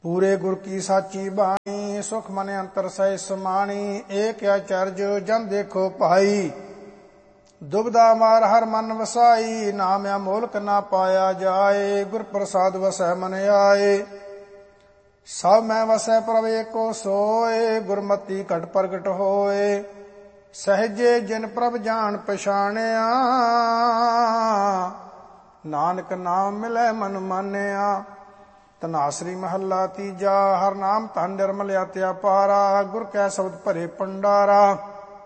पूरे गुर की साची बाणी, सुख मन अंतर सह समाणी। एक आचर्ज जन देखो भाई, दुबदा मार हर मन वसाई। नाम अमोलक ना पाया जाए, गुर प्रसाद वसै मन आए। सब मैं वसै प्रभ एको सोए, गुरमति घट प्रगट होए। सहजे जिन प्रभ जान पछाणिया, नानक नाम मिलै मन मानिया। ਧਨਾਸਰੀ ਮਹੱਲਾ ਤੀਜਾ। ਹਰ ਨਾਮ ਧਨ ਨਿਰਮਲ ਅਤਿ ਅਪਾਰਾ, ਗੁਰ ਕੈ ਸ਼ਬਦ ਭਰੇ ਭੰਡਾਰਾ।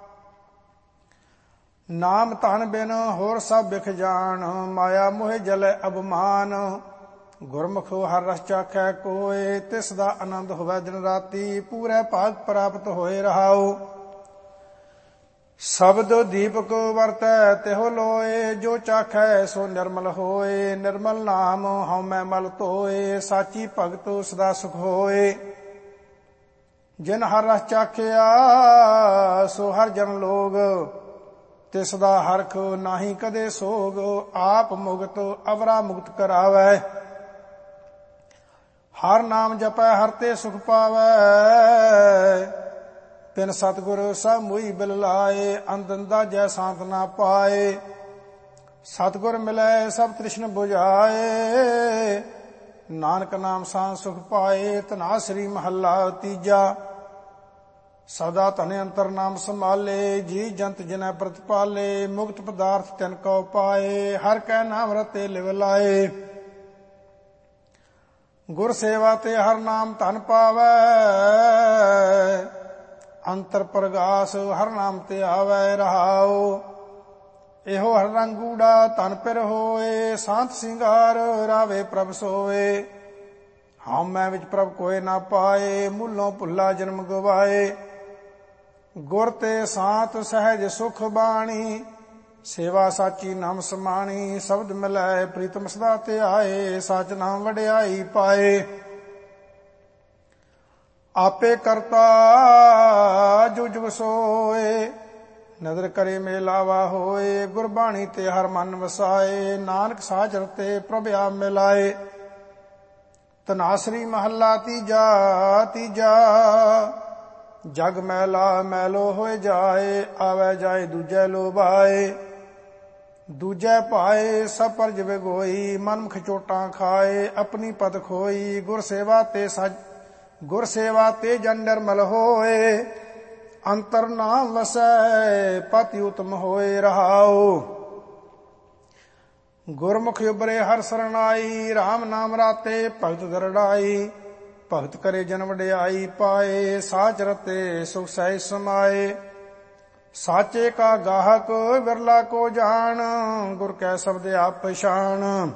ਨਾਮ ਧਨ ਬਿਨ ਹੋਰ ਸਭ ਬਿਖ ਜਾਣ, ਮਾਇਆ ਮੋਹਿ ਜਲੈ ਅਭਮਾਨ। ਗੁਰਮੁਖ ਹਰ ਰਸ ਚਾਖੈ ਕੋਇ, ਤਿਸ ਦਾ ਆਨੰਦ ਹੋਵੈ ਦਿਨ ਰਾਤੀ। ਪੂਰੇ ਭਾਗ ਪ੍ਰਾਪਤ ਹੋਏ ਰਹਾਉ, ਸ਼ਬਦ ਦੀਪਕ ਵਰਤੈ ਤਿਹੁ ਲੋਏ। ਜੋ ਚਾਖੈ ਸੋ ਨਿਰਮਲ ਹੋਏ, ਨਿਰਮਲ ਨਾਮ ਹਉ ਮੈਂ ਮਲ ਧੋਏ। ਸਾਚੀ ਭਗਤ ਸਦਾ ਸੁਖ ਹੋਏ, ਜਿਨ ਹਰ ਰਸ ਚਾਖਿਆ ਸੋ ਹਰ ਜਨ ਲੋਗ। ਤਿਸ ਦਾ ਹਰਖ ਨਾਹੀ ਕਦੇ ਸੋਗ, ਆਪ ਮੁਕਤ ਅਵਰਾ ਮੁਕਤ ਕਰਾਵੈ। ਹਰ ਨਾਮ ਜਪੈ ਹਰ ਤੇ ਸੁਖ ਪਾਵੈ, ਤਿਨ ਸਤਿਗੁਰ ਸਭ ਮੋਈ ਬਿਲ ਲਾਏ। ਅੰਦੰਦਾ ਜੈ ਸਾਂਤ ਨਾ ਪਾਏ, ਸਤਿਗੁਰ ਮਿਲੈ ਸਭ ਤ੍ਰਿਸ਼ਨ ਬੁਝਾਏ। ਨਾਨਕ ਨਾਮ ਸਾਂ ਸੁਖ ਪਾਏ। ਧਨਾਸਰੀ ਮਹੱਲਾ ਤੀਜਾ। ਸਦਾ ਧਨ ਅੰਤਰ ਨਾਮ ਸੰਭਾਲੇ, ਜੀ ਜੰਤ ਜਿਨੈ ਪ੍ਰਤਪਾਲੇ। ਮੁਕਤ ਪਦਾਰਥ ਤਿਨ ਕਉ ਪਾਏ, ਹਰ ਕੈ ਨਾਮ ਰਤੇ ਲਿਵ ਲਾਏ। ਗੁਰ ਸੇਵਾ ਤੇ ਹਰ ਨਾਮ ਧਨ ਪਾਵੈ, ਅੰਤਰ ਪ੍ਰਗਾਸ ਹਰ ਨਾਮ ਤੇ ਆਵੈ ਰਹਾਉ। ਇਹੋ ਹਰ ਰੰਗੂੜਾ ਧਨ ਪਿਰ ਹੋਏ, ਸਾਂਤ ਸਿੰਗਾਰ ਰਾਵੇ ਪ੍ਰਭ ਸੋਏ। ਹਉ ਮੈਂ ਵਿੱਚ ਪ੍ਰਭ ਕੋਇ ਨਾ ਪਾਏ, ਮੂਲੋਂ ਭੁੱਲਾ ਜਨਮ ਗਵਾਏ। ਗੁਰ ਤੇ ਸਾਂਤ ਸਹਿਜ ਸੁਖ ਬਾਣੀ, ਸੇਵਾ ਸਾਚੀ ਨਾਮ ਸਮਾਣੀ। ਸ਼ਬਦ ਮਿਲੈ ਪ੍ਰੀਤਮ ਸਦਾ ਤੇ ਆਏ, ਸਚ ਨਾਮ ਵਡਿਆਈ ਪਾਏ। ਆਪੇ ਕਰਤਾ ਜੋ ਜੁਗ ਸੋਏ, ਨਦਰ ਕਰੇ ਮੇਲਾਵਾ ਹੋਏ। ਗੁਰਬਾਣੀ ਤੇ ਹਰ ਮਨ ਵਸਾਏ, ਨਾਨਕ ਸਾਚ ਰਤੇ ਪ੍ਰਭ ਆਪ ਮਿਲਾਏ। ਧਨਾਸਰੀ ਮਹੱਲਾ ਤੀਜਾ। ਤੀਜਾ ਜਗ ਮੈਲਾ ਮੈਲੋ ਹੋਏ ਜਾਏ, ਆਵੈ ਜਾਏ ਦੂਜੈ ਲੋਭਾਏ। ਦੂਜੈ ਭਾਏ ਸਭ ਪਰ ਜਿਵੇ ਗੋਈ, ਮਨਮੁਖ ਚੋਟਾਂ ਖਾਏ ਆਪਣੀ ਪਦ ਖੋਈ। ਗੁਰ ਸੇਵਾ ਤੇ ਜਨ ਨਿਰਮਲ ਹੋਏ, ਅੰਤਰ ਨਾਮ ਵਸੈ ਪਤਿ ਉਤਮ ਹੋਏ ਰਹਾਉ। ਗੁਰਮੁਖ ਉਬਰੇ ਹਰ ਸਰਣਾਈ, ਰਾਮ ਨਾਮ ਰਾਤੇ ਭਗਤ ਦਰੜਾਈ। ਭਗਤ ਕਰੇ ਜਨ ਵਡਿਆਈ ਪਾਏ, ਸਾਚ ਰਤੇ ਸੁਖ ਸਹਿ ਸਮਾਏ। ਸਾਚੇ ਕਾ ਗਾਹਕ ਵਿਰਲਾ ਕੋ ਜਾਣ, ਗੁਰ ਕੈ ਸ਼ਬਦ ਆਪ ਪਛਾਣ।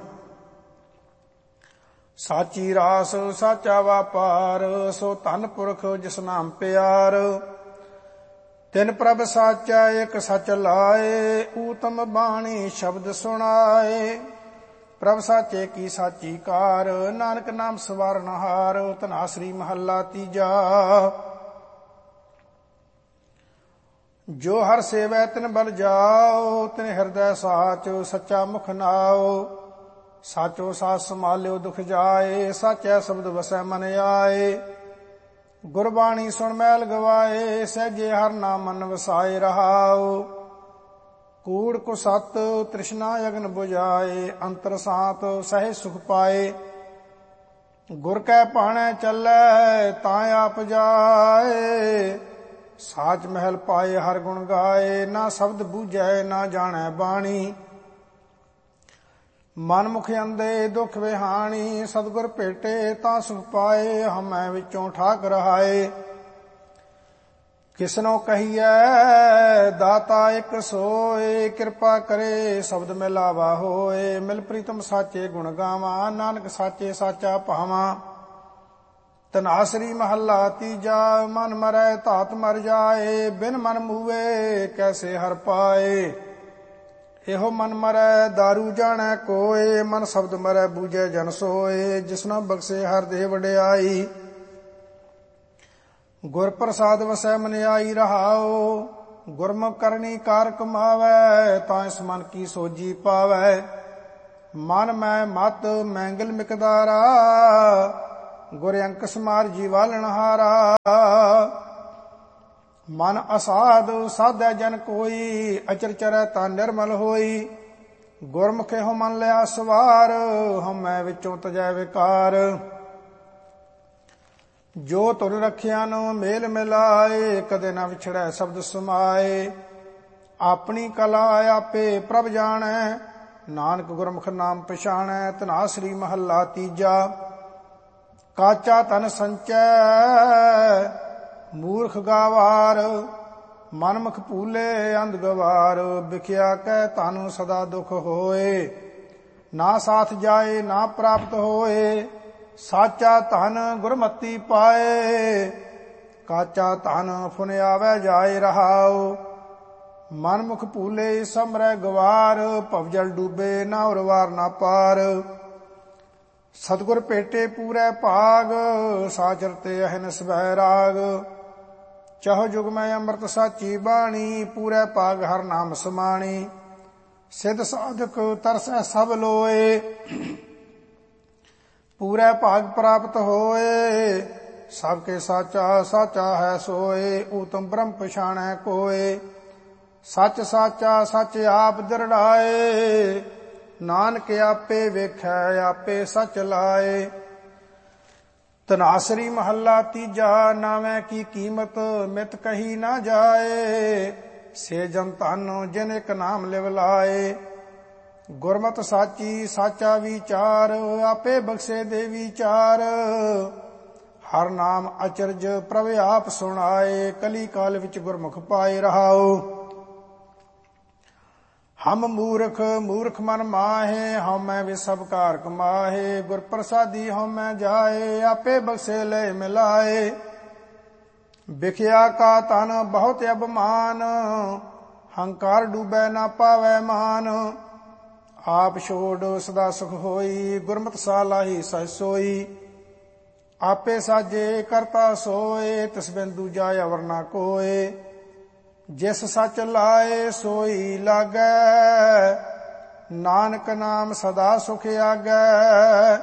ਸਾਚੀ ਰਾਸ ਸਾਚਾ ਵਾਪਾਰ, ਸੋ ਧਨ ਪੁਰਖ ਜਿਸ ਨਾਮ ਪਿਆਰ। ਤਿਨ ਪ੍ਰਭ ਸਾਚਾ ਇਕ ਸਚ ਲਾਏ, ਊਤਮ ਬਾਣੀ ਸ਼ਬਦ ਸੁਣਾਏ। ਪ੍ਰਭ ਸਾਚੇ ਕੀ ਸਾਚੀ ਕਾਰ, ਨਾਨਕ ਨਾਮ ਸਵਾਰਨਹਾਰ। ਧਨਾਸਰੀ ਮਹੱਲਾ ਤੀਜਾ। ਜੋ ਹਰ ਸੇਵੈ ਤਿਨ ਬਲ ਜਾਓ, ਤਿਨ ਹਿਰਦੈ ਸਾਚ ਸੱਚਾ ਮੁਖ ਨਾਓ। ਸਾਚੋ ਸਾਚ ਸੰਭਾਲਿਓ ਦੁਖ ਜਾਏ, ਸਾਚੈ ਸ਼ਬਦ ਵਸੈ ਮਨ ਆਏ। ਗੁਰਬਾਣੀ ਸੁਣ ਮੈਲ ਗਵਾਏ, ਸਹਿਜੇ ਹਰ ਨਾਮ ਮਨ ਵਸਾਏ ਰਹਾਉ। ਕੂੜ ਕੁਸਤ ਤ੍ਰਿਸ਼ਨਾ ਅਗਨ ਬੁਝਾਏ, ਅੰਤਰ ਸਾਤ ਸਹਿ ਸੁਖ ਪਾਏ। ਗੁਰ ਕੈ ਭਾਣੈ ਚੱਲੈ ਤਾਂ ਆਪ ਜਾਏ, ਸਾਚ ਮਹਿਲ ਪਾਏ ਹਰ ਗੁਣ ਗਾਏ। ਨਾ ਸ਼ਬਦ ਬੂਝੈ ਨਾ ਜਾਣੈ ਬਾਣੀ, ਮਨ ਮੁਖ ਅੰਦੇ ਦੁਖ ਵਿਹਾਣੀ। ਸਤਿਗੁਰ ਭੇਟੇ ਤਾਂ ਸੁਖ ਪਾਏ, ਹਮੈ ਵਿੱਚੋਂ ਠਾਕ ਰਹਾਏ। ਕਿਸਨੋ ਕਹੀਐ ਦਾਤਾ ਇੱਕ ਸੋਏ, ਕਿਰਪਾ ਕਰੇ ਸ਼ਬਦ ਮਿਲਾਵਾ ਹੋਏ। ਮਿਲ ਪ੍ਰੀਤਮ ਸਾਚੇ ਗੁਣ ਗਾਵਾਂ, ਨਾਨਕ ਸਾਚੇ ਸਾਚਾ ਭਾਵਾਂ। ਧਨਾਸਰੀ ਮਹੱਲਾ ਤੀਜਾ। ਮਨ ਮਰੈ ਧਾਤ ਮਰ ਜਾਏ, ਬਿਨ ਮਨ ਮੂਵੇ ਕੈਸੇ ਹਰ ਪਾਏ। ਇਹੋ ਮਨ ਮਰੈ ਦਾਰੂ ਜਾਣੈ ਕੋਏ, ਮਨ ਸ਼ਬਦ ਮਰੈ ਬੂਝੈ ਜਨ ਸੋਏ। ਜਿਸਨਾ ਬਖਸ਼ੇ ਹਰ ਦੇ ਵਡਿਆਈ, ਗੁਰ ਪ੍ਰਸਾਦ ਵਸੈ ਮਨ ਆਈ ਰਹਾਉ। ਗੁਰਮੁਖ ਕਰਨੀ ਕਾਰ ਕਮਾਵੈ, ਤਾਂ ਇਸ ਮਨ ਕੀ ਸੋਜੀ ਪਾਵੈ। ਮਨ ਮੈਂ ਮਤ ਮੈਂਗਲ ਮਿਕਦਾਰਾ, ਗੁਰ ਅੰਕ ਸਮਾਰ ਜੀਵਾਲਣ ਹਾਰਾ। ਮਨ ਅਸਾਧ ਸਾਧੈ ਜਨ ਕੋਈ, ਅਚਰ ਚਰੈ ਤਾਂ ਨਿਰਮਲ ਹੋਈ। ਗੁਰਮੁਖੇ ਹੋ ਮਨ ਲਿਆ ਸਵਾਰ, ਹਉਮੈ ਵਿੱਚੋਂ ਤਜੈ ਵਿਕਾਰ। ਜੋ ਤੁਰ ਰਖਿਆ ਨੂੰ ਮੇਲ ਮਿਲਾਏ, ਕਦੇ ਨਾ ਵਿਛੜੈ ਸ਼ਬਦ ਸਮਾਏ। ਆਪਣੀ ਕਲਾ ਆਪੇ ਪ੍ਰਭ ਜਾਣੈ, ਨਾਨਕ ਗੁਰਮੁਖ ਨਾਮ ਪਛਾਣੈ। ਧਨਾਸਰੀ ਮਹੱਲਾ ਤੀਜਾ। ਕਾਚਾ ਤਨ ਸੰਚੈ ਮੂਰਖ ਗਾਵਾਰ, ਮਨਮੁਖ ਭੂਲੇ ਅੰਧ ਗਵਾਰ। ਵਿਖਿਆ ਕੈ ਤਨ ਸਦਾ ਦੁਖ ਹੋਏ, ਨਾ ਸਾਥ ਜਾਏ ਨਾ ਪ੍ਰਾਪਤ ਹੋਏ। ਸਾਚਾ ਧਨ ਗੁਰਮਤੀ ਪਾਏ, ਕਾਚਾ ਧਨ ਫੁਨ ਆਵੈ ਜਾਏ ਰਹਾਉ। ਮਨਮੁਖ ਭੂਲੇ ਸਮਰੈ ਗਵਾਰ, ਭਵਜਲ ਡੂਬੇ ਨਾ ਉਰਵਾਰ ਨਾ ਪਾਰ। ਸਤਿਗੁਰ ਭੇਟੇ ਪੂਰੈ ਭਾਗ, ਸਾਚਰ ਤੇ ਅਹਨਿਸ ਬਹਿ ਰਾਗ। ਚਾਹੋ ਜੁਗ ਮੈਂ ਅੰਮ੍ਰਿਤ ਸਾਚੀ ਬਾਣੀ, ਪੂਰੈ ਭਾਗ ਹਰ ਨਾਮ ਸਮਾਣੀ। ਸਿੱਧ ਸਾਧਕ ਤਰਸੈ ਸਭ ਲੋਏ, ਪੂਰੈ ਭਾਗ ਪ੍ਰਾਪਤ ਹੋਏ। ਸਭ ਕੇ ਸਾਚਾ ਸਾਚਾ ਹੈ ਸੋਏ, ਊਤਮ ਬ੍ਰਹਮ ਪਛਾਣੈ ਕੋਏ। ਸੱਚ ਸਾਚਾ ਸੱਚ ਆਪ ਦਰੜਾਏ, ਨਾਨਕ ਆਪੇ ਵੇਖੈ ਆਪੇ ਸੱਚ ਲਾਏ। ਧਨਾਸਰੀ ਮਹੱਲਾ ਤੀਜਾ। ਨਾਵੇਂ ਕੀ ਕੀਮਤ ਮਿਤ ਕਹੀ ਨਾ ਜਾਏ, ਸੇ ਜਨ ਧਨ ਜਿਨ ਇੱਕ ਨਾਮ ਲਿਵ ਲਾਏ। ਗੁਰਮਤਿ ਸਾਚੀ ਸਾਚਾ ਵਿਚਾਰ, ਆਪੇ ਬਖਸ਼ੇ ਦੇ ਵਿਚਾਰ। ਹਰ ਨਾਮ ਅਚਰਜ ਪ੍ਰਭ ਆਪ ਸੁਣਾਏ, ਕਲੀ ਕਾਲ ਵਿੱਚ ਗੁਰਮੁਖ ਪਾਏ ਰਹਾਉ। ਹਮ ਮੂਰਖ ਮੂਰਖ ਮਨ ਮਾਹੇ, ਹਉਮੈ ਵੇ ਸਭ ਕਾਰ ਕਮਾਹੇ। ਗੁਰ ਪ੍ਰਸਾਦੀ ਹਉਮੈ ਜਾਏ, ਆਪੇ ਬਖਸ਼ੇ ਲੈ ਮਿਲਾਏ। ਵਿਖਿਆ ਕਾ ਤਨ ਬਹੁਤ ਅਭਮਾਨ, ਹੰਕਾਰ ਡੂਬੈ ਨਾ ਪਾਵੈ ਮਾਨ। ਆਪ ਛੋੜ ਸਦਾ ਸੁਖ ਹੋਈ, ਗੁਰਮਤਿ ਸਾਲਾਹੀ ਸਹਿ ਸੋਈ। ਆਪੇ ਸਾਜੇ ਕਰਤਾ ਸੋਏ, ਤਿਸ ਬਿਨ ਦੂਜਾ ਅਵਰ ਨਾ ਕੋਏ। ਜਿਸ ਸੱਚ ਲਾਏ ਸੋਈ ਲਾਗੈ, ਨਾਨਕ ਨਾਮ ਸਦਾ ਸੁਖ ਆਗੈ।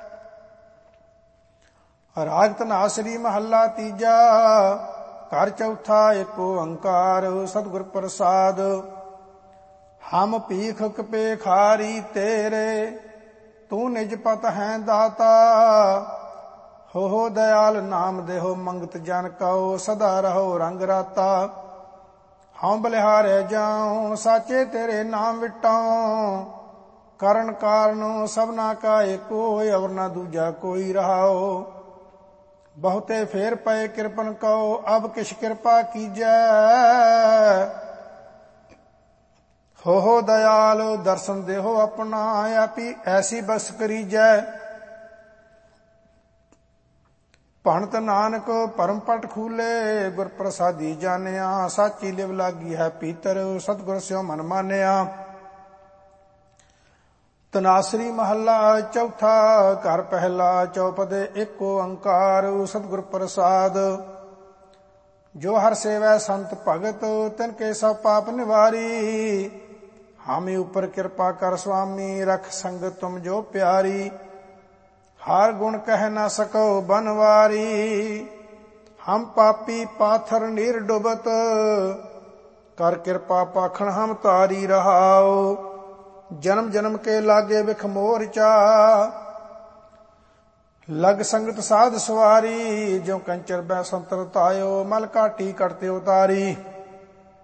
ਰਾਗ ਧਨਾਸਰੀ ਮਹੱਲਾ ਤੀਜਾ। ਘਰ ਚੌਥਾ ਏਕ ਓੰਕਾਰ, ਸਤਿਗੁਰ ਪ੍ਰਸਾਦ। ਹਮ ਭੀਖ ਕਪੇ ਖਾਰੀ ਤੇਰੇ, ਤੂੰ ਨਿਜ ਪਤ ਹੈ ਦਾਤਾ। ਹੋ ਦਇਆਲ ਨਾਮ ਦੇਹੋ ਮੰਗਤ ਜਨ ਕਉ, ਸਦਾ ਰਹੋ ਰੰਗ ਰਾਤਾ। ਹਉ ਬਲਿਹਾਰੈ ਜਾਉ ਸਾਚੇ ਤੇਰੇ ਨਾਮ ਵਿਟਾਉ। ਕਰਨ ਕਾਰਨ ਸਭਨਾ ਕਾ ਏਕੋ, ਅਵਰ ਨਾ ਦੂਜਾ ਕੋਈ ਰਹਾਉ। ਬਹੁਤੇ ਫੇਰ ਪਏ ਕਿਰਪਨ ਕਉ, ਅਬ ਕਿਛ ਕਿਰਪਾ ਕੀਜੈ। ਹੋ ਦਇਆਲ ਦਰਸ਼ਨ ਦੇਹੋ ਆਪਣਾ, ਆਪੀ ਐਸੀ ਬਸ ਕਰੀਜੈ। ਭਣਤ ਨਾਨਕ ਪਰਮ ਪਟ ਖੂਲੇ, ਗੁਰ ਪ੍ਰਸਾਦੀ ਜਾਣਿਆ। ਸਾਚੀ ਲਿਵ ਲਾਗੀ ਹੈ ਪੀਤਰ, ਸਤਿਗੁਰ ਸਿਉ ਮਨ ਮਾਨਿਆ। ਧਨਾਸਰੀ ਮਹੱਲਾ ਚੌਥਾ। ਘਰ ਪਹਿਲਾ ਚੌਪਦੇ ਏਕ ਓੰਕਾਰ, ਸਤਿਗੁਰ ਪ੍ਰਸਾਦ। ਜੋ ਹਰ ਸੇਵੈ ਸੰਤ ਭਗਤ, ਤਿਨ ਕੇ ਸਭ ਪਾਪ ਨਿਵਾਰੀ। ਹਾਮੀ ਉਪਰ ਕਿਰਪਾ ਕਰ ਸੁਆਮੀ, ਰਖ ਸੰਗਤ ਤੁਮ ਜੋ ਪਿਆਰੀ। ਹਰ ਗੁਣ ਕਹਿ ਨਾ ਸਕੋ ਬਨਵਾਰੀ, ਹਮ ਪਾਪੀ ਪਾਥਰ ਨੀਰ ਡੁਬਤ। ਕਰ ਕਿਰਪਾ ਪਾਖਣ ਹਮ ਤਾਰੀ ਰਹਾਉ। ਜਨਮ ਜਨਮ ਕੇ ਲਾਗੇ ਵਿਖ ਮੋਰਚਾ, ਲਗ ਸੰਗਤ ਸਾਧ ਸਵਾਰੀ। ਜੋ ਕੰਚਰ ਬੈ ਸੰਤਰ ਤਾਇਓ, ਮਲ ਘਾਟੀ ਕਟਤੇ ਉਤਾਰੀ।